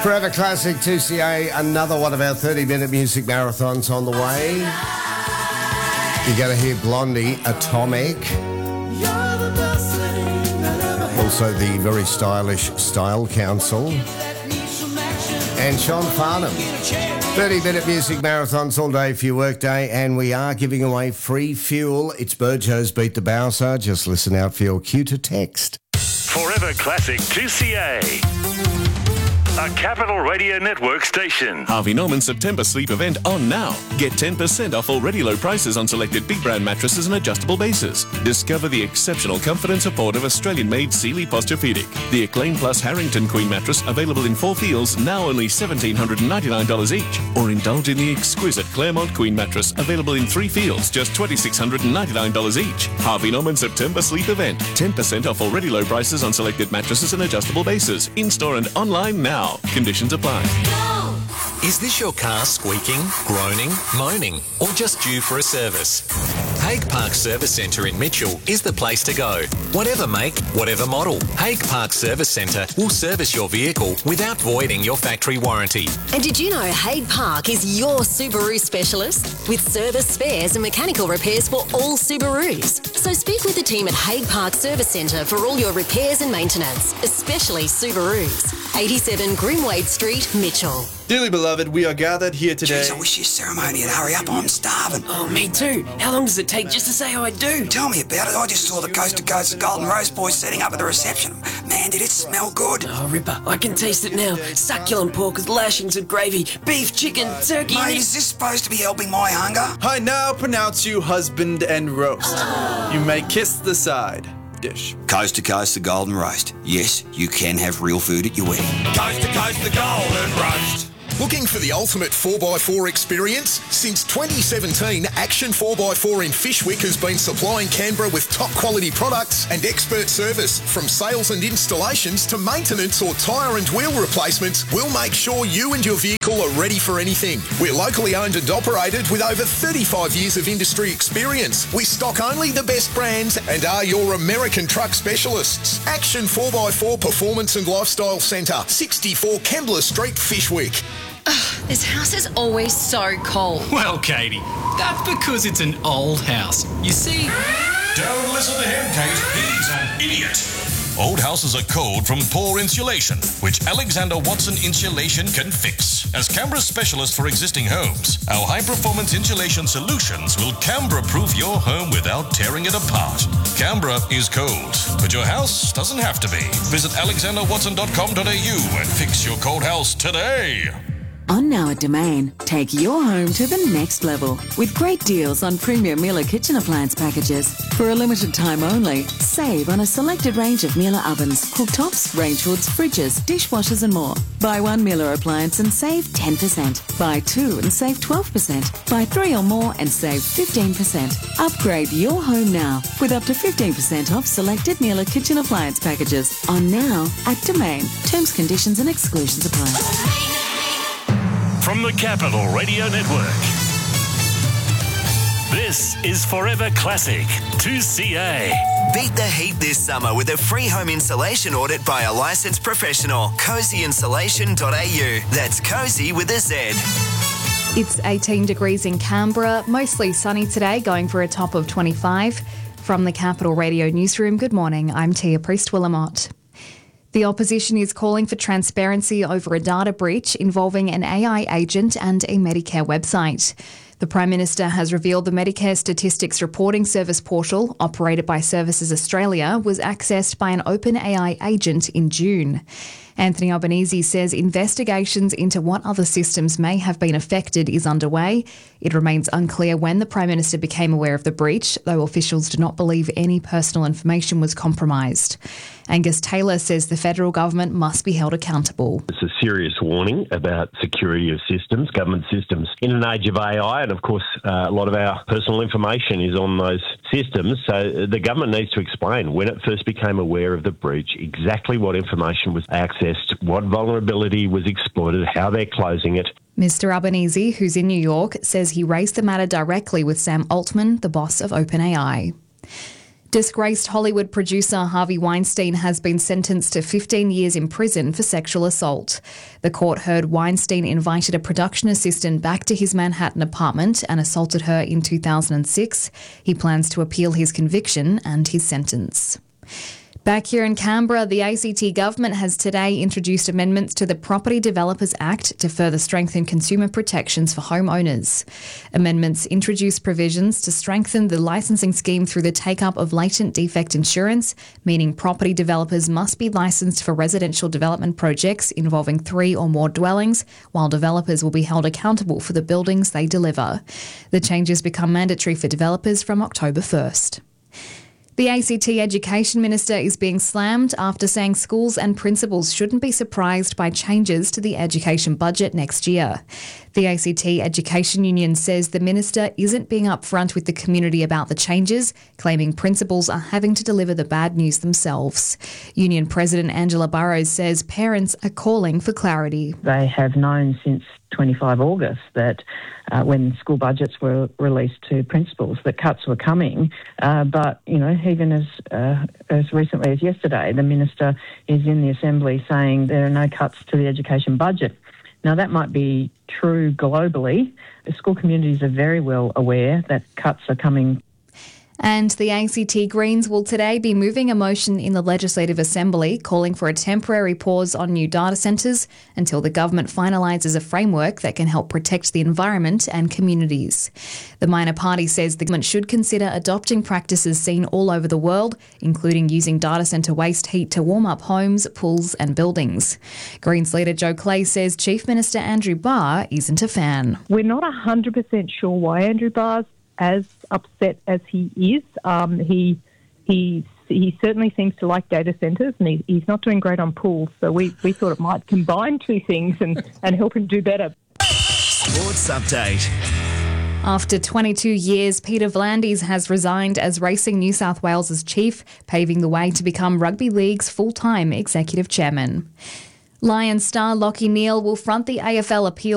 Forever Classic 2CA, another one of our 30-minute music marathons on the way. You're going to hear Blondie, Atomic. Also the very stylish Style Council. And Sean Farnham. 30-minute music marathons all day for your workday, and we are giving away free fuel. It's Burjo's Beat the Bowser. Just listen out for your cue to text. Forever Classic 2CA. A Capital Radio Network station. Harvey Norman September sleep event on now. Get 10% off already low prices on selected big brand mattresses and adjustable bases. Discover the exceptional comfort and support of Australian-made Sealy Posturepedic. The Acclaim Plus Harrington Queen mattress available in 4 feels, now only $1,799 each. Or indulge in the exquisite Claremont Queen mattress available in 3 feels, just $2,699 each. Harvey Norman September sleep event. 10% off already low prices on selected mattresses and adjustable bases. In-store and online now. Conditions apply. Is this your car squeaking, groaning, moaning, or just due for a service? Hague Park Service Centre in Mitchell is the place to go. Whatever make, whatever model, Hague Park Service Centre will service your vehicle without voiding your factory warranty. And did you know Hague Park is your Subaru specialist? With service, spares and mechanical repairs for all Subarus. So speak with the team at Hague Park Service Centre for all your repairs and maintenance, especially Subarus. 87 Grimwade Street, Mitchell. Dearly beloved, we are gathered here today. Jeez, I wish your ceremony would hurry up. I'm starving. Oh, me too. How long does it take just to say I do? Tell me about it. I just saw the Coast to Coast the Golden Rose boys setting up at the reception. Man, did it smell good. Oh, Ripper, I can taste it now. Succulent pork with lashings of gravy, beef, chicken, turkey... Mate, is this supposed to be helping my hunger? I now pronounce you husband and roast. You may kiss the side dish. Coast to Coast the Golden Roast. Yes, you can have real food at your wedding. Coast to Coast the Golden Roast. Looking for the ultimate 4x4 experience? Since 2017, Action 4x4 in Fyshwick has been supplying Canberra with top quality products and expert service. From sales and installations to maintenance or tyre and wheel replacements, we'll make sure you and your vehicle are ready for anything. We're locally owned and operated with over 35 years of industry experience. We stock only the best brands and are your American truck specialists. Action 4x4 Performance and Lifestyle Centre, 64 Kembla Street, Fyshwick. Ugh, this house is always so cold. Well, Katie, that's because it's an old house. You see... Don't listen to him, Kate. He's an idiot. Old houses are cold from poor insulation, which Alexander Watson Insulation can fix. As Canberra's specialist for existing homes, our high-performance insulation solutions will Canberra-proof your home without tearing it apart. Canberra is cold, but your house doesn't have to be. Visit alexanderwatson.com.au and fix your cold house today. On now at Domain, take your home to the next level with great deals on premium Miele kitchen appliance packages. For a limited time only, save on a selected range of Miele ovens, cooktops, range hoods, fridges, dishwashers and more. Buy one Miele appliance and save 10%. Buy 2 and save 12%. Buy 3 or more and save 15%. Upgrade your home now with up to 15% off selected Miele kitchen appliance packages. On now at Domain. Terms, conditions and exclusions apply. From the Capital Radio Network, this is Forever Classic 2CA. Beat the heat this summer with a free home insulation audit by a licensed professional. CozyInsulation.au. That's Cozy with a Z. It's 18 degrees in Canberra, mostly sunny today, going for a top of 25. From the Capital Radio Newsroom, good morning, I'm Tia Priest-Willamott. The opposition is calling for transparency over a data breach involving an AI agent and a Medicare website. The Prime Minister has revealed the Medicare Statistics Reporting Service portal, operated by Services Australia, was accessed by an OpenAI agent in June. Anthony Albanese says investigations into what other systems may have been affected is underway. It remains unclear when the Prime Minister became aware of the breach, though officials do not believe any personal information was compromised. Angus Taylor says the federal government must be held accountable. It's a serious warning about security of systems, government systems. In an age of AI, and of course a lot of our personal information is on those systems, so the government needs to explain when it first became aware of the breach, exactly what information was accessed, what vulnerability was exploited, how they're closing it. Mr Albanese, who's in New York, says he raised the matter directly with Sam Altman, the boss of OpenAI. Disgraced Hollywood producer Harvey Weinstein has been sentenced to 15 years in prison for sexual assault. The court heard Weinstein invited a production assistant back to his Manhattan apartment and assaulted her in 2006. He plans to appeal his conviction and his sentence. Back here in Canberra, the ACT government has today introduced amendments to the Property Developers Act to further strengthen consumer protections for homeowners. Amendments introduce provisions to strengthen the licensing scheme through the take-up of latent defect insurance, meaning property developers must be licensed for residential development projects involving 3 or more dwellings, while developers will be held accountable for the buildings they deliver. The changes become mandatory for developers from October 1st. The ACT Education Minister is being slammed after saying schools and principals shouldn't be surprised by changes to the education budget next year. The ACT Education Union says the minister isn't being upfront with the community about the changes, claiming principals are having to deliver the bad news themselves. Union President Angela Burrows says parents are calling for clarity. They have known since 25 August that when school budgets were released to principals that cuts were coming, but even as recently as yesterday, the minister is in the Assembly saying there are no cuts to the education budget. Now, that might be true globally. The school communities are very well aware that cuts are coming. And the ACT Greens will today be moving a motion in the Legislative Assembly calling for a temporary pause on new data centres until the government finalises a framework that can help protect the environment and communities. The minor party says the government should consider adopting practices seen all over the world, including using data centre waste heat to warm up homes, pools and buildings. Greens leader Joe Clay says Chief Minister Andrew Barr isn't a fan. We're not 100% sure why Andrew Barr's as upset as he is. He certainly seems to like data centres, and he's not doing great on pools, so we thought it might combine two things and help him do better. Sports Update. After 22 years, Peter V'landys has resigned as Racing New South Wales' chief, paving the way to become Rugby League's full-time executive chairman. Lions star Lachie Neale will front the AFL appeal